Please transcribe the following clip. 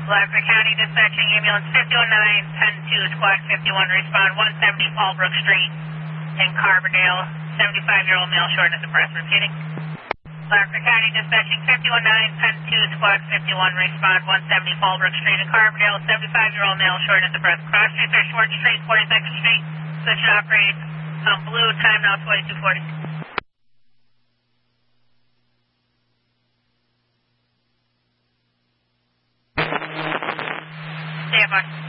Blanford County dispatching ambulance 519-10-2, squad 51, respond 170 Fallbrook Street in Carbondale, 75-year-old male, shortness of breath. Repeating. Blanford County dispatching 519-10-2, squad 51, respond 170 Fallbrook Street in Carbondale, 75-year-old male, shortness of breath. Cross streets are Schwartz Street, 42nd Street. Switch to operate blue, time now 2240. Stand by.